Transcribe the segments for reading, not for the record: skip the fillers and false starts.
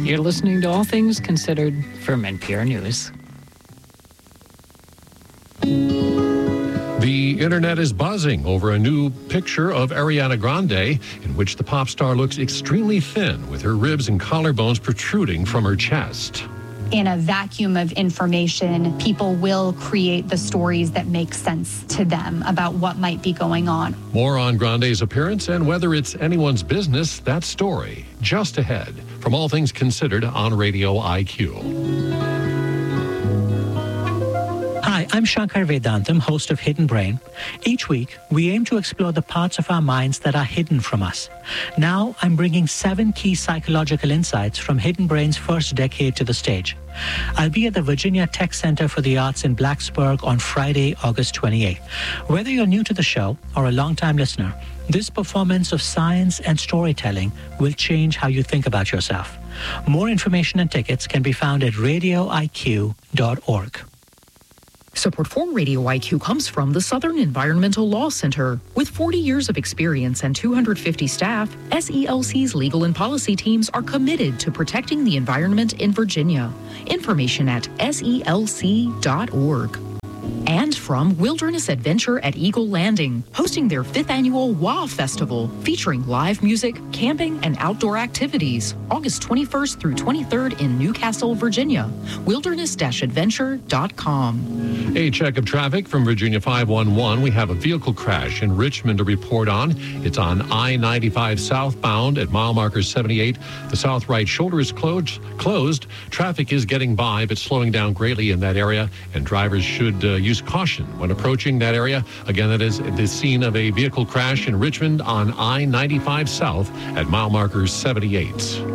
You're listening to All Things Considered from NPR News. The internet is buzzing over a new picture of Ariana Grande in which the pop star looks extremely thin with her ribs and collarbones protruding from her chest. In a vacuum of information, people will create the stories that make sense to them about what might be going on. More on Grande's appearance and whether it's anyone's business, that story just ahead from All Things Considered on Radio IQ. Hi, I'm Shankar Vedantam, host of Hidden Brain. Each week, we aim to explore the parts of our minds that are hidden from us. Now, I'm bringing 7 key psychological insights from Hidden Brain's first decade to the stage. I'll be at the Virginia Tech Center for the Arts in Blacksburg on Friday, August 28th. Whether you're new to the show or a longtime listener, this performance of science and storytelling will change how you think about yourself. More information and tickets can be found at radioiq.org. Support for Radio IQ comes from the Southern Environmental Law Center. With 40 years of experience and 250 staff, SELC's legal and policy teams are committed to protecting the environment in Virginia. Information at selc.org. And from Wilderness Adventure at Eagle Landing, hosting their 5th annual WA Festival, featuring live music, camping, and outdoor activities, August 21st through 23rd in Newcastle, Virginia. wilderness-adventure.com. A check of traffic from Virginia 511. We have a vehicle crash in Richmond to report on. It's on I-95 southbound at mile marker 78. The south right shoulder is closed. Traffic is getting by, but slowing down greatly in that area, and drivers should use caution when approaching that area. Again, that is the scene of a vehicle crash in Richmond on I-95 south at mile marker 78.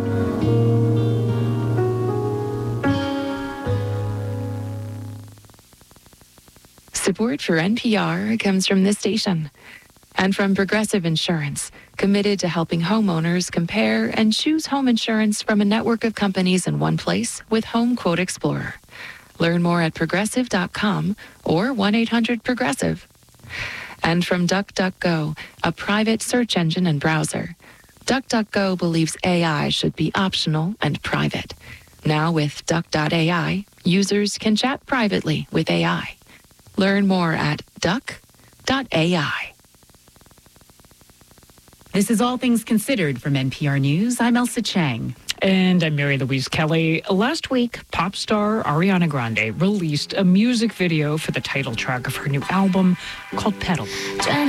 Support for NPR comes from this station and from Progressive Insurance, committed to helping homeowners compare and choose home insurance from a network of companies in one place with Home Quote Explorer. Learn more at progressive.com or 1-800-PROGRESSIVE. And from DuckDuckGo, a private search engine and browser. DuckDuckGo believes AI should be optional and private. Now with Duck.ai, users can chat privately with AI. Learn more at duck.ai. This is All Things Considered from NPR News. I'm Elsa Chang. And I'm Mary Louise Kelly. Last week, pop star Ariana Grande released a music video for the title track of her new album called Pedal.